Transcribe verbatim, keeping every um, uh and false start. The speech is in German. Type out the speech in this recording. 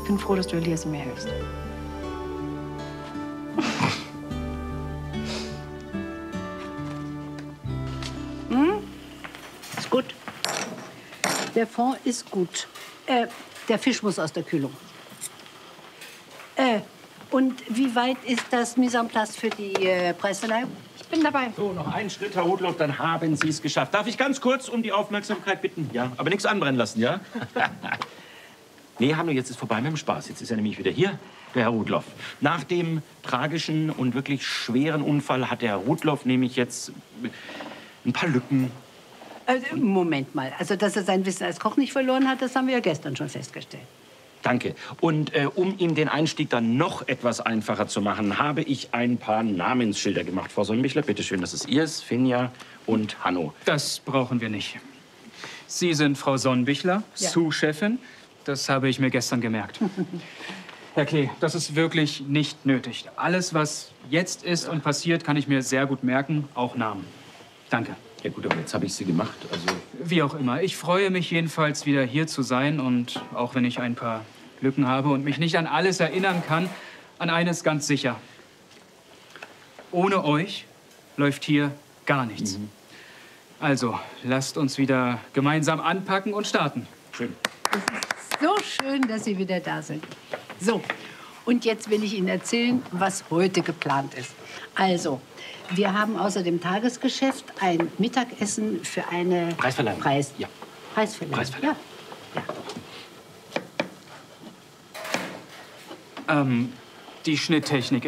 bin froh, dass du Elias mir hilfst. Hm? Ist gut. Der Fond ist gut. Äh, der Fisch muss aus der Kühlung. Äh, und wie weit ist das Mise en place für die äh, Preisverleihung? Ich bin dabei. So, noch einen Schritt, Herr Rudloff, dann haben Sie es geschafft. Darf ich ganz kurz um die Aufmerksamkeit bitten? Ja, aber nichts anbrennen lassen, ja? Nee, Hanno, jetzt ist vorbei mit dem Spaß. Jetzt ist er nämlich wieder hier, der Herr Rudloff. Nach dem tragischen und wirklich schweren Unfall hat der Herr Rudloff nämlich jetzt ein paar Lücken. Also, Moment mal. Also, dass er sein Wissen als Koch nicht verloren hat, das haben wir ja gestern schon festgestellt. Danke. Und äh, um ihm den Einstieg dann noch etwas einfacher zu machen, habe ich ein paar Namensschilder gemacht. Frau Sonnenbichler, bitte schön, das ist Ihrs, Finja und Hanno. Das brauchen wir nicht. Sie sind Frau Sonnenbichler, Ja. Sous-Chefin. Das habe ich mir gestern gemerkt. Herr Klee, das ist wirklich nicht nötig. Alles, was jetzt ist und passiert, kann ich mir sehr gut merken, auch Namen. Danke. Ja gut, aber jetzt habe ich sie gemacht, also... Wie auch immer. Ich freue mich jedenfalls, wieder hier zu sein. Und auch wenn ich ein paar Lücken habe und mich nicht an alles erinnern kann, an eines ganz sicher. Ohne euch läuft hier gar nichts. Mhm. Also, lasst uns wieder gemeinsam anpacken und starten. Schön. So schön, dass Sie wieder da sind. So, und jetzt will ich Ihnen erzählen, was heute geplant ist. Also, wir haben außer dem Tagesgeschäft ein Mittagessen für eine... Preisverleihung. Preis, Ja. Preisverleihung. Preisverleihung. Ja. ja. Ähm, die Schnitttechnik